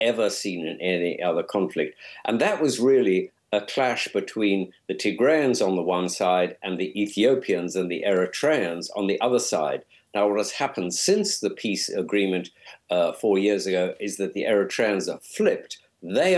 ever seen in any other conflict. And that was really a clash between the Tigrayans on the one side and the Ethiopians and the Eritreans on the other side. Now, what has happened since the peace agreement 4 years ago is that the Eritreans are flipped. They